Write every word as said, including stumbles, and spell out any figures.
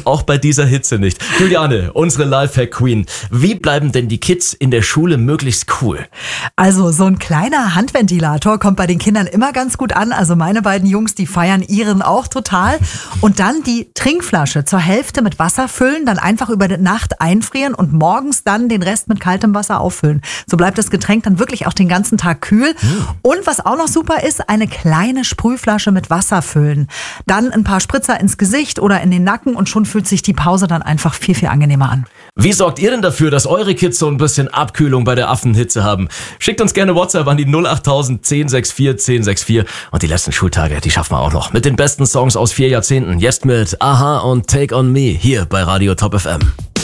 auch bei dieser Hitze nicht. Juliane, unsere Lifehack-Queen. Wie bleiben denn die Kids in der Schule möglichst cool? Also so ein kleiner Handventilator kommt bei den Kindern immer ganz gut an. Also meine beiden Jungs, die feiern ihren auch total. Und dann die Trinkflasche zur Hälfte mit Wasser füllen, dann einfach über die Nacht einfrieren und morgens dann den Rest mit kaltem Wasser auffüllen. So bleibt das Getränk dann wirklich auch den ganzen Tag kühl. Und was auch noch super ist, eine kleine Sprühflasche mit Wasser füllen. Dann ein paar Spritzer ins Gesicht oder in den Nacken und schon fühlt sich die Pause dann einfach viel, viel angenehmer an. Wie sorgt ihr denn dafür, dass eure Kids so ein bisschen Abkühlung bei der Affenhitze haben? Schickt uns gerne WhatsApp an die null acht tausend zehn sechs vier zehn sechs vier und die letzten Schultage, die schaffen wir auch noch. Mit den besten Songs aus vier Jahrzehnten. Jetzt mit Aha und Take On Me hier bei Radio Top F M.